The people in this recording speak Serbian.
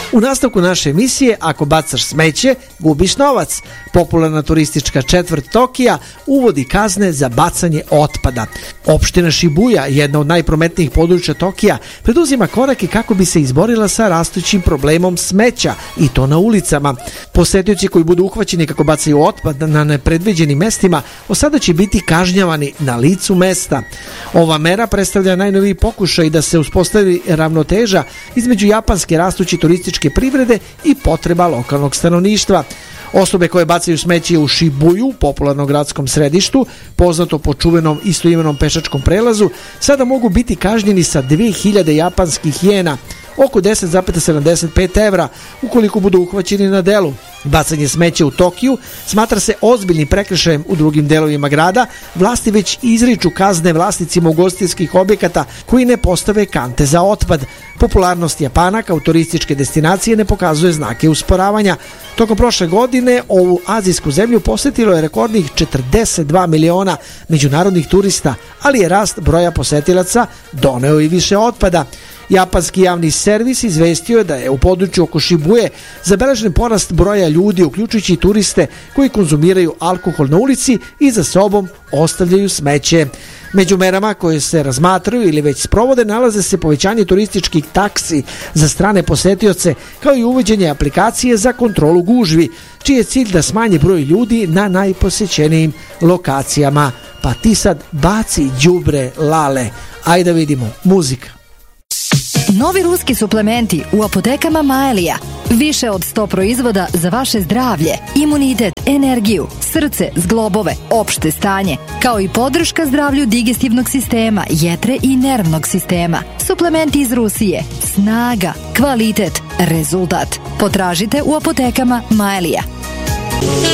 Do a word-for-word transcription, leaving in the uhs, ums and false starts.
U nastavku naše emisije, ako bacaš smeće, gubiš novac. Popularna turistička četvrt Tokija uvodi kazne za bacanje otpada. Opština Šibuja, jedna od najprometnijih područja Tokija, preduzima korake kako bi se izborila sa rastućim problemom smeća, i to na ulicama. Posetioci koji budu uhvaćeni kako bacaju otpad na nepredviđenim mestima, od sada će biti kažnjavani na licu mesta. Ova mera predstavlja najnoviji pokušaj da se uspostavi ravnoteža između japanske rastuće turističke privrede i potreba lokalnog stanovništva. Osobe koje bacaju smeće u Šibuju, popularnom gradskom središtu, poznato po čuvenom istoimenom pešačkom prelazu, sada mogu biti kažnjeni sa dve hiljade japanskih jena, oko deset zarez sedamdeset pet evra, ukoliko budu uhvaćeni na delu. Bacanje smeća u Tokiju smatra se ozbiljnim prekršajem u drugim delovima grada. Vlasti već izriču kazne vlasnicima ugostiteljskih objekata koji ne postave kante za otpad. Popularnost Japana kao turističke destinacije ne pokazuje znake usporavanja. Tokom prošle godine ovu azijsku zemlju posetilo je rekordnih četrdeset dva miliona međunarodnih turista, ali je rast broja posetilaca doneo i više otpada. Japanski javni servis izvestio je da je u području oko Šibuje zabeležen porast broja ljudi, uključujući turiste koji konzumiraju alkohol na ulici i za sobom ostavljaju smeće. Među merama koje se razmatraju ili već sprovode nalaze se povećanje turističkih taksi za strane posetioce, kao i uvođenje aplikacije za kontrolu gužvi, čiji je cilj da smanji broj ljudi na najposećenijim lokacijama. Pa ti sad baci đubre lale. Ajde da vidimo, muzika. Novi ruski suplementi u apotekama Maelija. Više od sto proizvoda za vaše zdravlje, imunitet, energiju, srce, zglobove, opšte stanje, kao i podrška zdravlju digestivnog sistema, jetre i nervnog sistema. Suplementi iz Rusije. Snaga, kvalitet, rezultat. Potražite u apotekama Maelija.